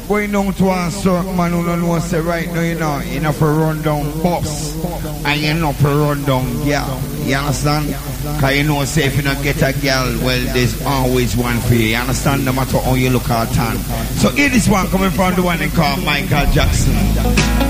going down to a certain man who don't know say right now, you know for run down boss and you know for run down girl. You understand? Because you know say if you don't get a girl, well there's always one for you. You understand? No matter how you look at time. So here is one coming from the one they call Michael Jackson.